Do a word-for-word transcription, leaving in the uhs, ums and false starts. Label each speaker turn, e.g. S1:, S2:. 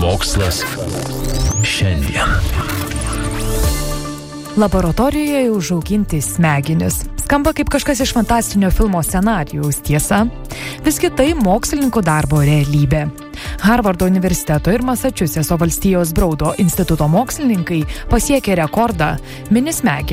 S1: Mokslas šiandien.
S2: Laboratorijoje užauginti smegenis. Skamba kaip kažkas iš fantastinio filmo scenarijaus, tiesa? Visgi tai mokslininkų darbo realybė. Harvardo universiteto ir Masačusetso valstijos Braudo instituto mokslininkai pasiekė rekordą. Mini smegenys